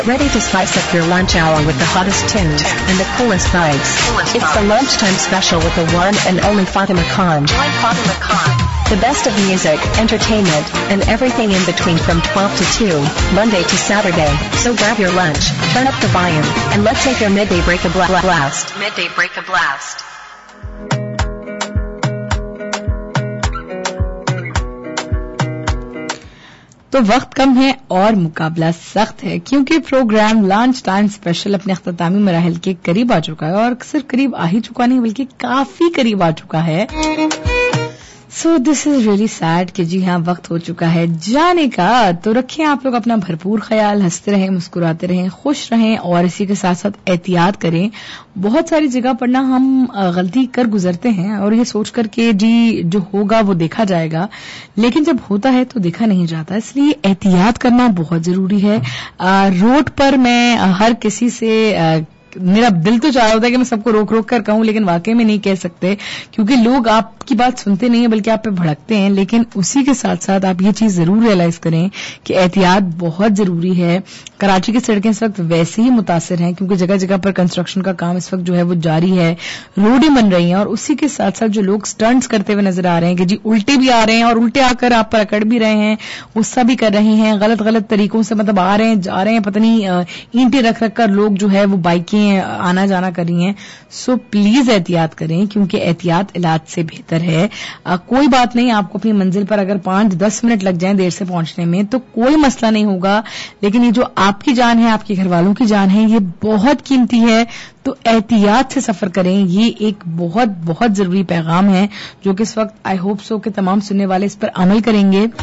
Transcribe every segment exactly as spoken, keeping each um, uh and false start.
Ready to spice up your lunch hour with the hottest tunes and the coolest vibes. It's the lunchtime special with the one and only Fatima Khan. Join Fatima Khan. The best of music, entertainment, and everything in between from twelve to two, Monday to Saturday. So grab your lunch, turn up the volume, and let's take your midday break a bla- blast. Midday break a blast. تو وقت کم ہے اور مقابلہ سخت ہے کیونکہ programme launch time special اپنے اختتامی مراحل کے قریب آ چکا ہے اور صرف قریب آ ہی چکا نہیں بلکہ کافی قریب آ چکا ہے. سو دس از ریئلی سیڈ کہ جی ہاں وقت ہو چکا ہے جانے کا. تو رکھیں آپ لوگ اپنا بھرپور خیال, ہنستے رہیں, مسکراتے رہیں, خوش رہیں اور اسی کے ساتھ ساتھ احتیاط کریں. بہت ساری جگہ پر نا ہم غلطی کر گزرتے ہیں اور یہ سوچ کر کہ جی جو ہوگا وہ دیکھا جائے گا, لیکن جب ہوتا ہے تو دیکھا نہیں جاتا. اس لیے احتیاط کرنا بہت ضروری ہے. روڈ پر میں ہر کسی سے میرا دل تو چاہ رہا ہوتا ہے کہ میں سب کو روک روک کر کہوں, لیکن واقعی میں نہیں کہہ سکتے کیونکہ لوگ آپ کی بات سنتے نہیں ہیں بلکہ آپ پہ بھڑکتے ہیں. لیکن اسی کے ساتھ ساتھ آپ یہ چیز ضرور ریئلائز کریں کہ احتیاط بہت ضروری ہے. کراچی کی سڑکیں اس وقت ویسے ہی متاثر ہیں کیونکہ جگہ جگہ پر کنسٹرکشن کا کام اس وقت جو ہے وہ جاری ہے, روڈیں بن رہی ہیں اور اسی کے ساتھ ساتھ جو لوگ سٹنٹس کرتے ہوئے نظر آ رہے ہیں کہ جی الٹے بھی آ رہے ہیں اور الٹے آ کر آپ پر اکڑ بھی رہے ہیں, غصہ بھی کر رہے ہیں, غلط غلط طریقوں سے مطلب آ رہے ہیں جا رہے ہیں, پتہ نہیں اینٹیں رکھ رکھ کر لوگ جو ہے وہ بائکیں آنا جانا کر رہی ہیں. سو پلیز احتیاط کریں کیونکہ احتیاط علاج سے بہتر ہے. آ, کوئی بات نہیں, آپ کو اپنی منزل پر اگر پانچ دس منٹ لگ جائیں دیر سے پہنچنے میں تو کوئی مسئلہ نہیں ہوگا, لیکن یہ جو آپ کی جان ہے, آپ کے گھر والوں کی جان ہے, یہ بہت قیمتی ہے. تو احتیاط سے سفر کریں. یہ ایک بہت بہت ضروری پیغام ہے جو کہ اس وقت آئی ہوپ سو کہ تمام سننے والے اس پر عمل کریں گے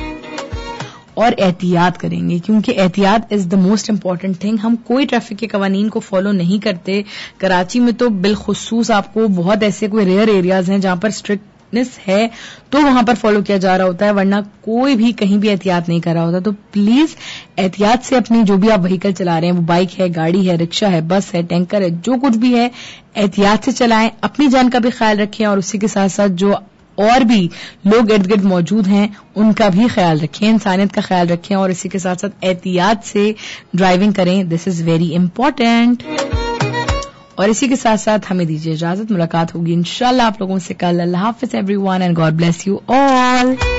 اور احتیاط کریں گے کیونکہ احتیاط از دا موسٹ امپورٹنٹ تھنگ. ہم کوئی ٹریفک کے قوانین کو فالو نہیں کرتے. کراچی میں تو بالخصوص آپ کو بہت ایسے کوئی ریئر ایریاز ہیں جہاں پر اسٹرکٹنس ہے تو وہاں پر فالو کیا جا رہا ہوتا ہے, ورنہ کوئی بھی کہیں بھی احتیاط نہیں کر رہا ہوتا. تو پلیز احتیاط سے اپنی جو بھی آپ وہیکل چلا رہے ہیں, وہ بائک ہے, گاڑی ہے, رکشا ہے, بس ہے, ٹینکر ہے, جو کچھ بھی ہے, احتیاط سے چلائیں. اپنی جان کا بھی خیال رکھیں اور اسی کے ساتھ ساتھ جو اور بھی لوگ ارد گرد موجود ہیں ان کا بھی خیال رکھیں, انسانیت کا خیال رکھیں اور اسی کے ساتھ ساتھ احتیاط سے ڈرائیونگ کریں. دس از ویری امپورٹینٹ. اور اسی کے ساتھ ساتھ ہمیں دیجیے اجازت, ملاقات ہوگی انشاءاللہ آپ لوگوں سے کل. اللہ حافظ every one and God bless you all.